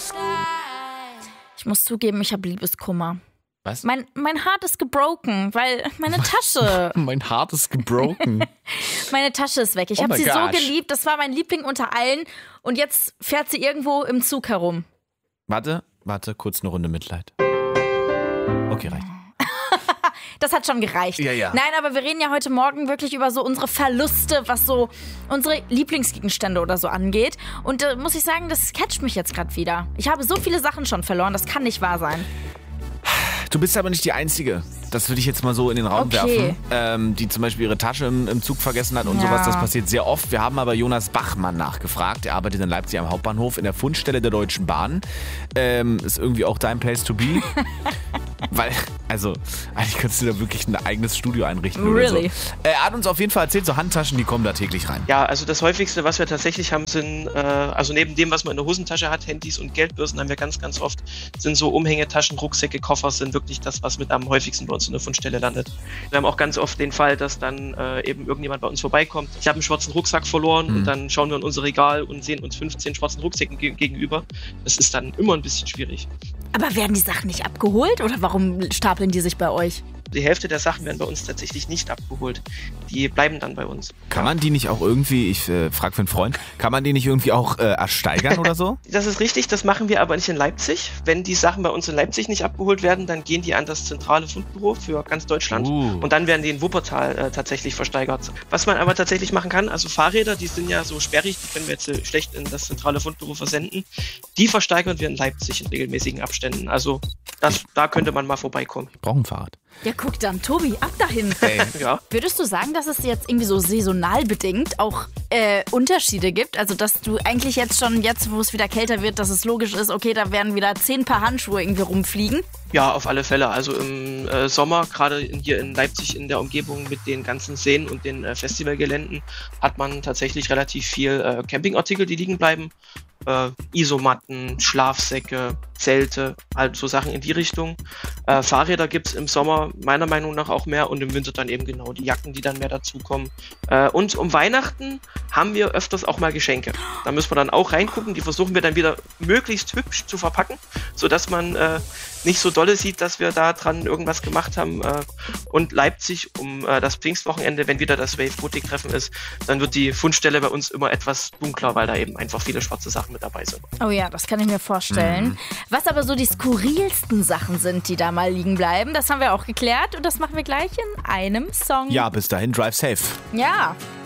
Ich muss zugeben, ich habe Liebeskummer. Was? Mein Heart ist gebroken, weil meine Tasche... Mein Heart ist gebroken. Meine Tasche ist weg. Ich habe sie so geliebt. Das war mein Liebling unter allen. Und jetzt fährt sie irgendwo im Zug herum. Warte, kurz eine Runde Mitleid. Okay, reicht. Das hat schon gereicht. Ja. Nein, aber wir reden ja heute Morgen wirklich über so unsere Verluste, was so unsere Lieblingsgegenstände oder so angeht. Und muss ich sagen, das catcht mich jetzt gerade wieder. Ich habe so viele Sachen schon verloren, das kann nicht wahr sein. Du bist aber nicht die Einzige. Das würde ich jetzt mal so in den Raum werfen, die zum Beispiel ihre Tasche im Zug vergessen hat und sowas. Das passiert sehr oft. Wir haben aber Jonas Bachmann nachgefragt. Er arbeitet in Leipzig am Hauptbahnhof in der Fundstelle der Deutschen Bahn. Ist irgendwie auch dein Place to be. Weil, also, eigentlich könntest du da wirklich ein eigenes Studio einrichten oder so. Er hat uns auf jeden Fall erzählt, so Handtaschen, die kommen da täglich rein. Ja, also das häufigste, was wir tatsächlich haben, sind, also neben dem, was man in der Hosentasche hat, Handys und Geldbörsen haben wir ganz, ganz oft, sind so Umhängetaschen, Rucksäcke, Koffer sind wirklich das, was mit am häufigsten bei uns in der Fundstelle landet. Wir haben auch ganz oft den Fall, dass dann eben irgendjemand bei uns vorbeikommt. Ich habe einen schwarzen Rucksack verloren und dann schauen wir in unser Regal und sehen uns 15 schwarzen Rucksäcken gegenüber. Das ist dann immer ein bisschen schwierig. Aber werden die Sachen nicht abgeholt oder warum stapeln die sich bei euch? Die Hälfte der Sachen werden bei uns tatsächlich nicht abgeholt. Die bleiben dann bei uns. Kann man die nicht auch irgendwie, ich frage für einen Freund, kann man die nicht irgendwie auch ersteigern oder so? Das ist richtig, das machen wir aber nicht in Leipzig. Wenn die Sachen bei uns in Leipzig nicht abgeholt werden, dann gehen die an das zentrale Fundbüro für ganz Deutschland. Und dann werden die in Wuppertal tatsächlich versteigert. Was man aber tatsächlich machen kann, also Fahrräder, die sind ja so sperrig, die können wir jetzt schlecht in das zentrale Fundbüro versenden. Die versteigern wir in Leipzig in regelmäßigen Abständen. Also da könnte man mal vorbeikommen. Ich brauche ein Fahrrad. Ja, guck dann, Tobi, ab dahin. Ja. Würdest du sagen, dass es jetzt irgendwie so saisonal bedingt auch Unterschiede gibt? Also, dass du eigentlich jetzt, wo es wieder kälter wird, dass es logisch ist, okay, da werden wieder 10 Paar Handschuhe irgendwie rumfliegen? Ja, auf alle Fälle. Also im Sommer, gerade hier in Leipzig in der Umgebung mit den ganzen Seen und den Festivalgeländen, hat man tatsächlich relativ viel Campingartikel, die liegen bleiben. Isomatten, Schlafsäcke, Zelte, halt so Sachen in die Richtung. Fahrräder gibt's im Sommer meiner Meinung nach auch mehr und im Winter dann eben genau die Jacken, die dann mehr dazukommen. Und um Weihnachten haben wir öfters auch mal Geschenke. Da müssen wir dann auch reingucken, die versuchen wir dann wieder möglichst hübsch zu verpacken, sodass man nicht so dolle sieht, dass wir da dran irgendwas gemacht haben. Und Leipzig um das Pfingstwochenende, wenn wieder das Wave-Boutique-Treffen ist, dann wird die Fundstelle bei uns immer etwas dunkler, weil da eben einfach viele schwarze Sachen mit dabei sind. Oh ja, das kann ich mir vorstellen. Was aber so die skurrilsten Sachen sind, die da mal liegen bleiben, das haben wir auch geklärt und das machen wir gleich in einem Song. Ja, bis dahin, drive safe. Ja.